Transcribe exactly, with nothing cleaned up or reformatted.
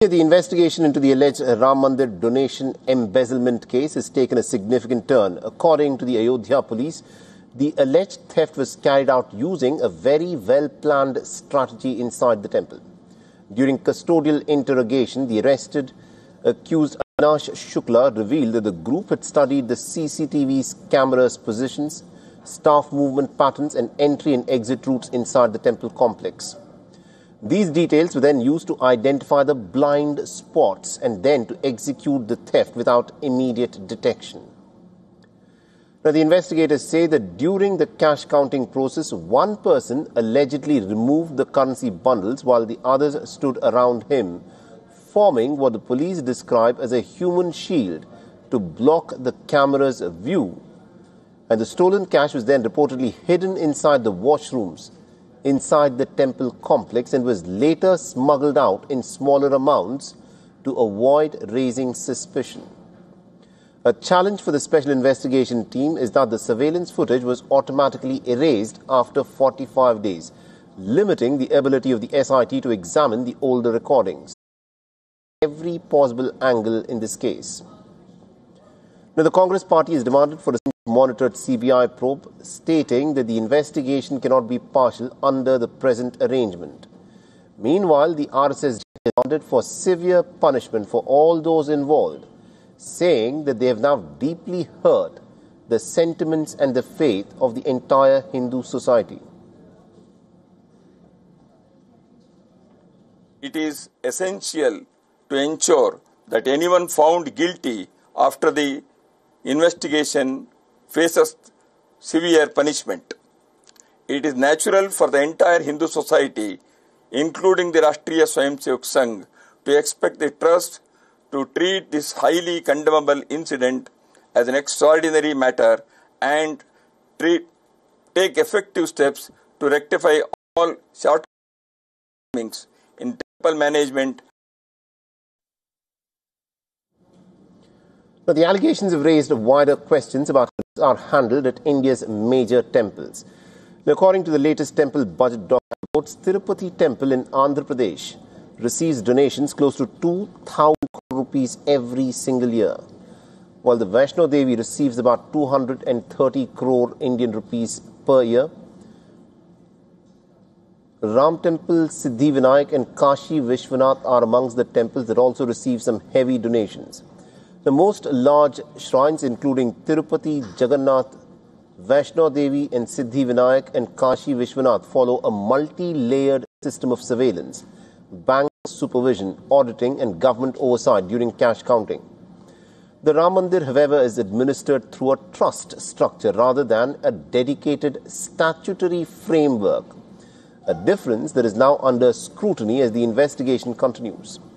The investigation into the alleged Ram Mandir donation embezzlement case has taken a significant turn. According to the Ayodhya police, the alleged theft was carried out using a very well-planned strategy inside the temple. During custodial interrogation, the arrested accused Avinash Shukla revealed that the group had studied the C C T V's cameras' positions, staff movement patterns and entry and exit routes inside the temple complex. These details were then used to identify the blind spots and then to execute the theft without immediate detection. Now, the investigators say that during the cash counting process, one person allegedly removed the currency bundles while the others stood around him, forming what the police describe as a human shield to block the camera's view. And the stolen cash was then reportedly hidden inside the washrooms inside the temple complex and was later smuggled out in smaller amounts to avoid raising suspicion. A challenge for the special investigation team is that the surveillance footage was automatically erased after forty-five days, limiting the ability of the S I T to examine the older recordings. Every possible angle in this case. Now, the Congress party has demanded for a monitored C B I probe, stating that the investigation cannot be partial under the present arrangement. Meanwhile, the R S S demanded for severe punishment for all those involved, saying that they have now deeply hurt the sentiments and the faith of the entire Hindu society. It is essential to ensure that anyone found guilty after the investigation faces severe punishment. It is natural for the entire Hindu society, including the Rashtriya Swayamsevak Sangh, to expect the trust to treat this highly condemnable incident as an extraordinary matter and treat, take effective steps to rectify all shortcomings in temple management. Now, the allegations have raised wider questions about how are handled at India's major temples. Now, according to the latest temple budget document, Tirupati Temple in Andhra Pradesh receives donations close to two thousand crore rupees every single year, while the Vaishno Devi receives about two hundred thirty crore Indian rupees per year. Ram Temple, Siddhi Vinayak and Kashi Vishwanath are amongst the temples that also receive some heavy donations. The most large shrines, including Tirupati, Jagannath, Vaishno Devi and Siddhi Vinayak and Kashi Vishwanath, follow a multi-layered system of surveillance, bank supervision, auditing and government oversight during cash counting. The Ram Mandir, however, is administered through a trust structure rather than a dedicated statutory framework, a difference that is now under scrutiny as the investigation continues.